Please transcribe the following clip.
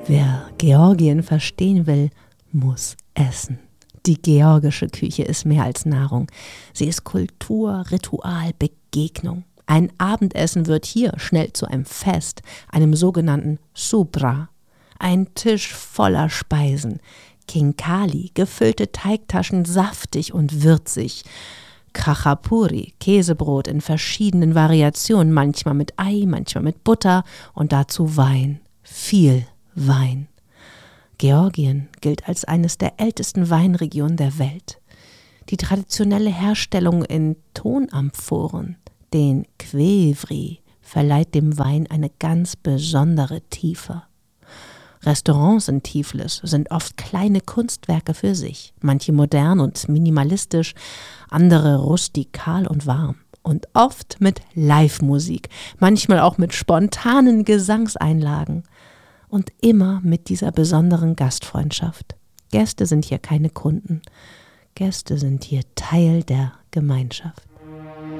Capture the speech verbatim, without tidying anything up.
Wer Georgien verstehen will, muss essen. Die georgische Küche ist mehr als Nahrung. Sie ist Kultur, Ritual, Begegnung. Ein Abendessen wird hier schnell zu einem Fest, einem sogenannten Supra. Ein Tisch voller Speisen. Khinkali, gefüllte Teigtaschen, saftig und würzig. Khachapuri, Käsebrot in verschiedenen Variationen, manchmal mit Ei, manchmal mit Butter und dazu Wein. Viel Wein. Georgien gilt als eines der ältesten Weinregionen der Welt. Die traditionelle Herstellung in Tonamphoren, den Qvevri, verleiht dem Wein eine ganz besondere Tiefe. Restaurants in Tiflis sind oft kleine Kunstwerke für sich, manche modern und minimalistisch, andere rustikal und warm und oft mit Live-Musik, manchmal auch mit spontanen Gesangseinlagen und immer mit dieser besonderen Gastfreundschaft. Gäste sind hier keine Kunden, Gäste sind hier Teil der Gemeinschaft.